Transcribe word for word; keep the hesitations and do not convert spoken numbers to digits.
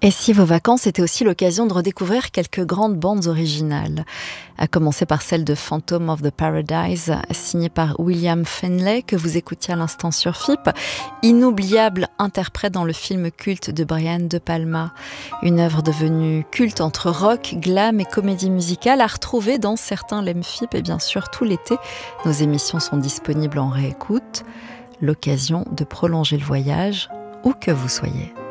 Et si vos vacances étaient aussi l'occasion de redécouvrir quelques grandes bandes originales, à commencer par celle de Phantom of the Paradise, signée par William Findlay, que vous écoutiez à l'instant sur F I P, inoubliable interprète dans le film culte de Brian De Palma, une œuvre devenue culte entre rock, glam et comédie musicale, à retrouver dans certains L E M F I P et bien sûr tout l'été. Nos émissions sont disponibles en réécoute, l'occasion de prolonger le voyage où que vous soyez.